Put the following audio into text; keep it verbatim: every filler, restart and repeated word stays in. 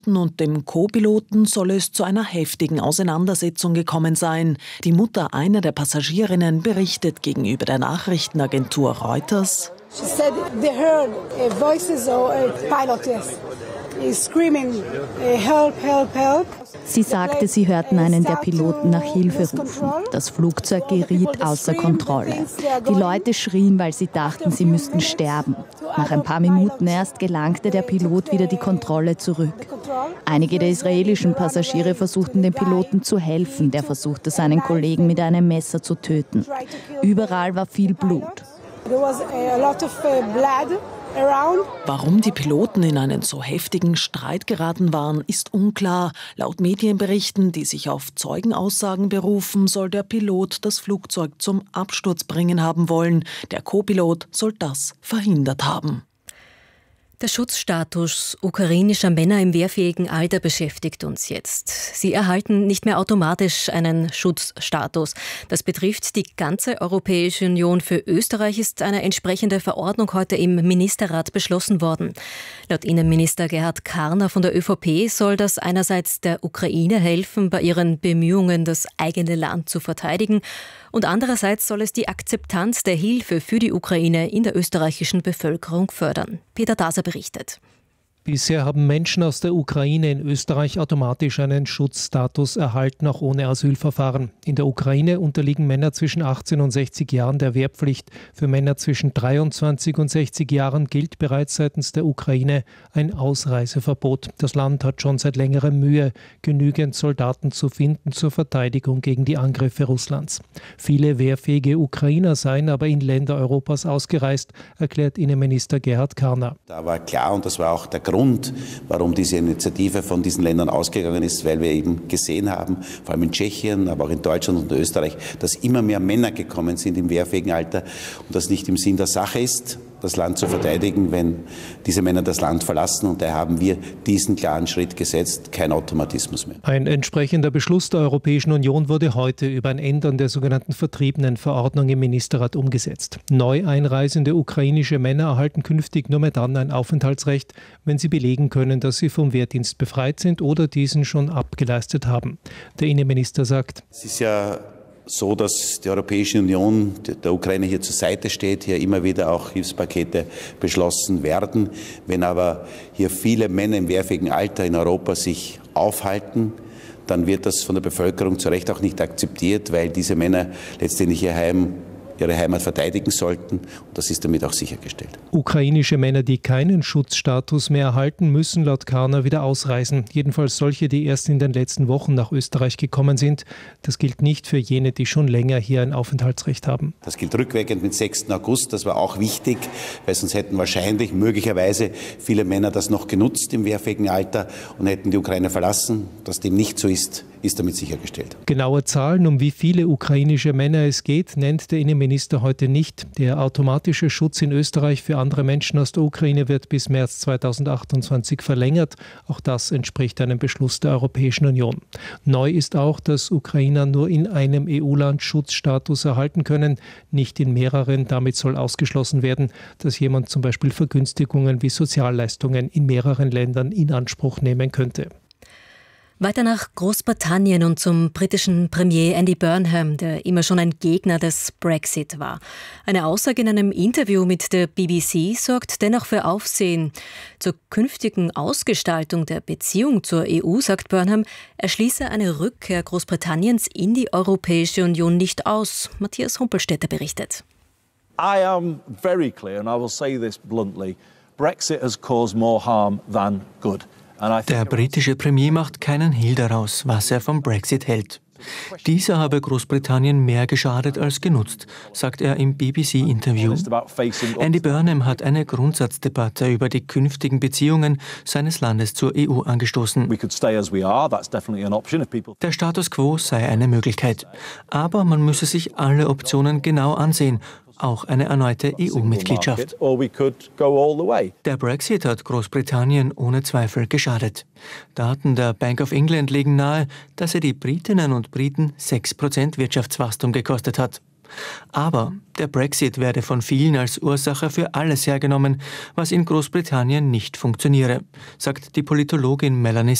Piloten und dem Co-Piloten soll es zu einer heftigen Auseinandersetzung gekommen sein. Die Mutter einer der Passagierinnen berichtet gegenüber der Nachrichtenagentur Reuters: She said they heard uh, voices of a pilot, yes. He's screaming, uh, help, help, help. Sie sagte, sie hörten einen der Piloten nach Hilfe rufen. Das Flugzeug geriet außer Kontrolle. Die Leute schrien, weil sie dachten, sie müssten sterben. Nach ein paar Minuten erst gelangte der Pilot wieder die Kontrolle zurück. Einige der israelischen Passagiere versuchten dem Piloten zu helfen. Der versuchte, seinen Kollegen mit einem Messer zu töten. Überall war viel Blut. Warum die Piloten in einen so heftigen Streit geraten waren, ist unklar. Laut Medienberichten, die sich auf Zeugenaussagen berufen, soll der Pilot das Flugzeug zum Absturz bringen haben wollen. Der Co-Pilot soll das verhindert haben. Der Schutzstatus ukrainischer Männer im wehrfähigen Alter beschäftigt uns jetzt. Sie erhalten nicht mehr automatisch einen Schutzstatus. Das betrifft die ganze Europäische Union. Für Österreich ist eine entsprechende Verordnung heute im Ministerrat beschlossen worden. Laut Innenminister Gerhard Karner von der ÖVP soll das einerseits der Ukraine helfen, bei ihren Bemühungen, das eigene Land zu verteidigen, und andererseits soll es die Akzeptanz der Hilfe für die Ukraine in der österreichischen Bevölkerung fördern. Peter Daser berichtet. Bisher haben Menschen aus der Ukraine in Österreich automatisch einen Schutzstatus erhalten, auch ohne Asylverfahren. In der Ukraine unterliegen Männer zwischen achtzehn und sechzig Jahren der Wehrpflicht. Für Männer zwischen dreiundzwanzig und sechzig Jahren gilt bereits seitens der Ukraine ein Ausreiseverbot. Das Land hat schon seit längerem Mühe, genügend Soldaten zu finden zur Verteidigung gegen die Angriffe Russlands. Viele wehrfähige Ukrainer seien aber in Länder Europas ausgereist, erklärt Innenminister Gerhard Karner. Da war klar, und das war auch der Grund, warum diese Initiative von diesen Ländern ausgegangen ist, weil wir eben gesehen haben, vor allem in Tschechien, aber auch in Deutschland und Österreich, dass immer mehr Männer gekommen sind im wehrfähigen Alter und das nicht im Sinn der Sache ist, das Land zu verteidigen, wenn diese Männer das Land verlassen. Und daher haben wir diesen klaren Schritt gesetzt, kein Automatismus mehr. Ein entsprechender Beschluss der Europäischen Union wurde heute über ein Ändern der sogenannten Vertriebenenverordnung im Ministerrat umgesetzt. Neu einreisende ukrainische Männer erhalten künftig nur mehr dann ein Aufenthaltsrecht, wenn sie belegen können, dass sie vom Wehrdienst befreit sind oder diesen schon abgeleistet haben. Der Innenminister sagt: Es ist ja so, dass die Europäische Union der Ukraine hier zur Seite steht, hier immer wieder auch Hilfspakete beschlossen werden. Wenn aber hier viele Männer im wehrfähigen Alter in Europa sich aufhalten, dann wird das von der Bevölkerung zu Recht auch nicht akzeptiert, weil diese Männer letztendlich ihr Heim ihre Heimat verteidigen sollten. Und das ist damit auch sichergestellt. Ukrainische Männer, die keinen Schutzstatus mehr erhalten, müssen laut Karner wieder ausreisen. Jedenfalls solche, die erst in den letzten Wochen nach Österreich gekommen sind. Das gilt nicht für jene, die schon länger hier ein Aufenthaltsrecht haben. Das gilt rückwirkend mit sechsten August. Das war auch wichtig, weil sonst hätten wahrscheinlich möglicherweise viele Männer das noch genutzt im wehrfähigen Alter und hätten die Ukraine verlassen. Dass dem nicht so ist, ist damit sichergestellt. Genaue Zahlen, um wie viele ukrainische Männer es geht, nennt der Innenminister heute nicht. Der automatische Schutz in Österreich für andere Menschen aus der Ukraine wird bis März zweitausendachtundzwanzig verlängert. Auch das entspricht einem Beschluss der Europäischen Union. Neu ist auch, dass Ukrainer nur in einem E U-Land Schutzstatus erhalten können, nicht in mehreren. Damit soll ausgeschlossen werden, dass jemand zum Beispiel Vergünstigungen wie Sozialleistungen in mehreren Ländern in Anspruch nehmen könnte. Weiter nach Großbritannien und zum britischen Premier Andy Burnham, der immer schon ein Gegner des Brexit war. Eine Aussage in einem Interview mit der B B C sorgt dennoch für Aufsehen. Zur künftigen Ausgestaltung der Beziehung zur E U, sagt Burnham, er schließe eine Rückkehr Großbritanniens in die Europäische Union nicht aus. Matthias Humpelstädter berichtet. I am very clear, and I will say this bluntly, Brexit has caused more harm than good. Der britische Premier macht keinen Hehl daraus, was er vom Brexit hält. Dieser habe Großbritannien mehr geschadet als genutzt, sagt er im B B C-Interview. Andy Burnham hat eine Grundsatzdebatte über die künftigen Beziehungen seines Landes zur E U angestoßen. Der Status quo sei eine Möglichkeit. Aber man müsse sich alle Optionen genau ansehen, auch eine erneute E U-Mitgliedschaft. Der Brexit hat Großbritannien ohne Zweifel geschadet. Daten der Bank of England legen nahe, dass er die Britinnen und Briten sechs Prozent Wirtschaftswachstum gekostet hat. Aber der Brexit werde von vielen als Ursache für alles hergenommen, was in Großbritannien nicht funktioniere, sagt die Politologin Melanie